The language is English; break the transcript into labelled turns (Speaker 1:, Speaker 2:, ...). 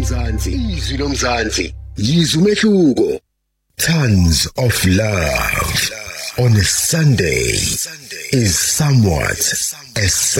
Speaker 1: izwi lomzansi yizwa umehluko. Tons of love on a Sunday is somewhat a